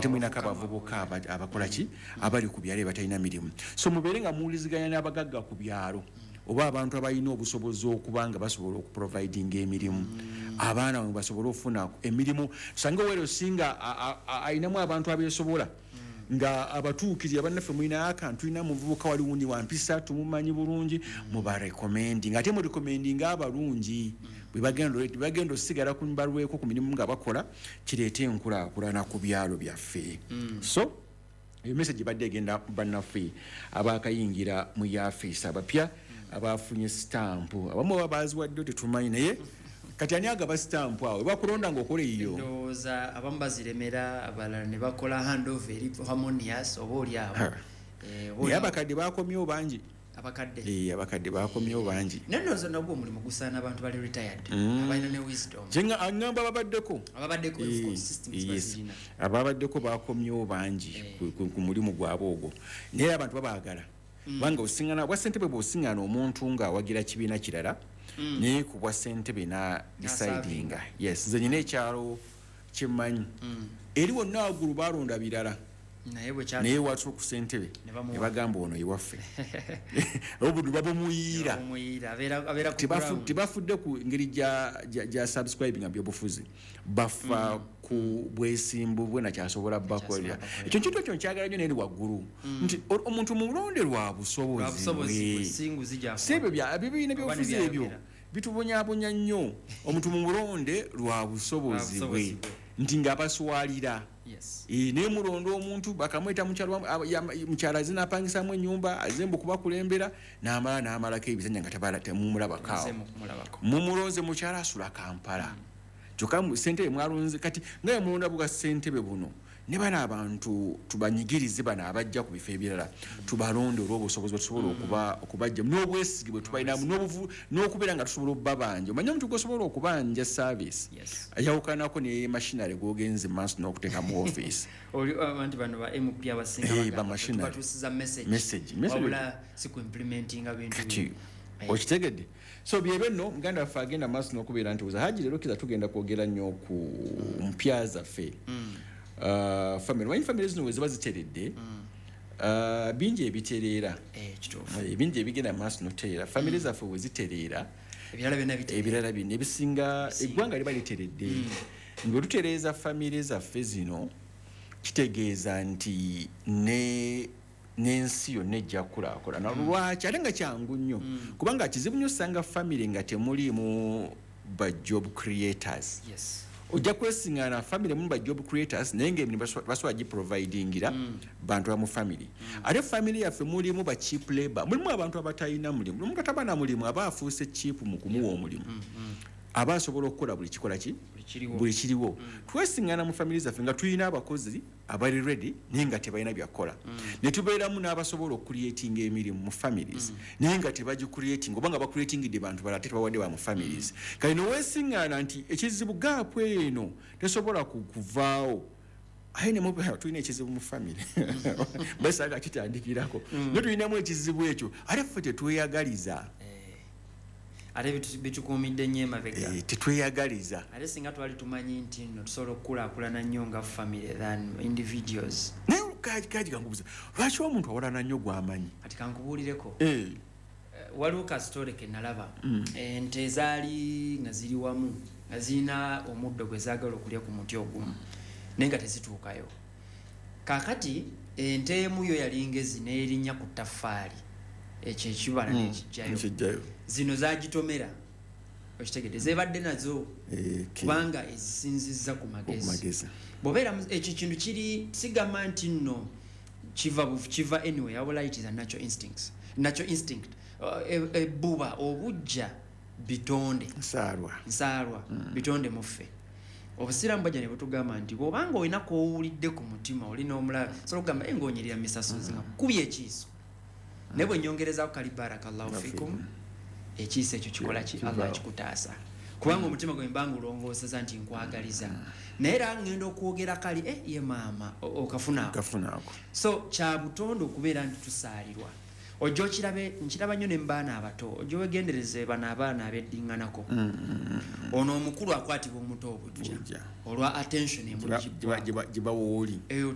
ate mwinako abavubuka abakola ki abali ku byalo batalina mirimu so mubeere nga muwuliziganya n'abagagga ku byalo oba abantu abalina obusobozi okuba nga basobola okuprovidinga emirimu abaana bwe basobola okufuna emirimu sange wero singa ayinamu abantu abeesobola nga abatuukiriza bannaffe mulina akantu tulina muvubuka wali wundi wampisa tumumanyi bulungi mubarekomending ate murekomendinga abalungi bwebagenda osigala kumbalweko ku mirimu nga bakola kireeta enkulaakulana ku byalo byaffe so eyo message badde egenda bannaffe abakayingira mu yafeesi abapya abafunye stampu abamu babaziwadde tetumanyi naye kati ani agaba stampu awo bakulonda ng'okola eyo ndowooza abamu baziremera abalala ne bakola handover eri harmonious oba oli awo naye abakadde bakomyewo bangi abakadde bakomyewo bangi nendowooza nagwo omulimu gusaana abantu bali retired abalina ne wisdom aŋŋamba ababaddeko ababaddeko bakomyewo bangi ku mulimu gwabwe ogwo naye abantu babaagala kubanga osiŋŋana bwa ssentebe bw'osiŋŋana omuntu ng'awagira kibiina kirala naye ku bwa ssentebe na decidinga yes nze nyina ekyalo kyemmanyi eri wonna waggulu balonda birala naye watu ku ssentebe ne bagamba ono ewaffe obudu babumuyiira tebafudde ku ngeri gya subscribinga byobufuzi bafa ku bwesimbu bwe nakyasobola bakolera ekyo kintu ekyo nkyagala nnyo neri waggulu nti omuntu mulonde lwa busobozi sebe bibiina byobufuzi ebyo bitubonyabonya nnyo omuntu mulonde lwa busobozi bwe nti ng'abaswalira naye mulondo omuntu bakamweta mukyala zinapangisamu ennyumba azemba okubakulembera n'amalako ebisanja nga temumulabakaawo mumulonze mukyala asula Kampala kyokka ssentebe mwalonze kati nga mulonda bwa ssentebe buno ne bano abantu tubanyigirize bano abajja ku bifo ebirala tubalonde olw'obusobozi bwe tusobola okubajja n'obwesigi bwe tubalinamu n'okubeera nga tusobola obba banja omanye omuntu gwosobola okubanja service ayawukanako ne machinery gwogenze maaso n'okuteeka mu office anti bano ba MP abasinga batuusiza message wabula si ku implementinga bintu bino okitegedde so byebe nno muganda waffe agenda maaso n'okubeera nti Haji leero kiza tugenda kwogera nnyo ku mpya zaffe family zino weziba ziteredde bingi ebitereera bingi ebigenda maaso nokutereera family zaffe wezitereera ebirala byonna ebisinga eggwanga liba literedde ng'olutereeza family zaffe zino kitegeeza nti n'ensi yonna ejja kukulaakulana lwaki ate nga kyangu nnyo kubanga kizibu nnyo osanga family nga temulimu ba job creators ojja kwesiŋŋaana family mu ba job creators naye ng'emirimu basobola giprovidingira bantu bamu family ate family yaffe mulimu ba cheap labor mulimu abantu abatalina mulimu omuntu ataba na mulimu aba afuuse cheap mu kumuwa omulimu aba asobola okukola buli kikola ki buli kiriwo twesiŋŋaana mu family zaffe nga tulina abakozi abali ready naye nga tebalina byakola ne tubeeramu n'abasobola okucreatinga emirimu mu families naye nga tebagicreatinga oba nga bacreatingidde bantu balala ate tebawadde ba mu families kale nowesiŋŋaana nti ekizibu gaapu eno tesobola kuvaawo aye ne tulina ekizibu mu family basanga kitandikirako ne tulinamu ekizibu ekyo ate ffe tetweyagaliza ate bitukuumidde nnyo emabega tetweyagaliza ate singa twali tumanyi nti nno tusobola okukulaakulana nnyo nga family than individuals naye kaji kankubuuza lwaki omuntu awalana nnyo gw'amanyi kati kankubuulireko waliwo kasitole ke nalaba ente ezaali nga ziri wamu nga zirina omuddo gwe zaagala okulya ku muti ogumu naye nga tezituukayo kaakati ente emu yo yali ngezi n'erinnya ku ttaffaali ekyo ekibala n'ekijjayo zino zagitomera okitegedde zebadde nazo kubanga ezisinzizza ku magezi bw'obeera ekyo kintu kiri sigamba nti nno kiva anyway wabula it is a natural instinct ebbuba obujja bitonde nsaalwa bitonde muffe obusiraamu bajja ne butugamba nti bw'obanga olina kwowulidde ku mutima olina omulala sobola okugamba ng'onyerera misasozi nga kubye ekiiso naye bwe nyongerezaako kali barakallahu fikum ekiiso ekyo kikola ki Allah kikutaasa kubanga omutima gwe mbanga olongooseza nti nkwagaliza naye era ngenda okwogera kali ye maama okafunaako so kya butonde okubeera nti tusaalirwa ojja nkiraba nnyo ne mu baana abato ojja wegendereze bano abaana abeddiŋŋanako ono omukulu akwatibwa omuto obujja olwa attention emuli gibawooli